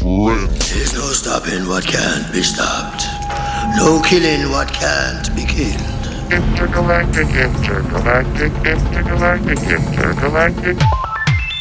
friend. There's no stopping what can't be stopped. No killing what can't be killed. Intergalactic, intergalactic, intergalactic, intergalactic.